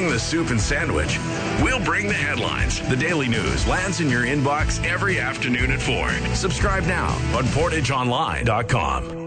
bring the soup and sandwich. We'll bring the headlines. The Daily News lands in your inbox every afternoon at 4. Subscribe now on PortageOnline.com.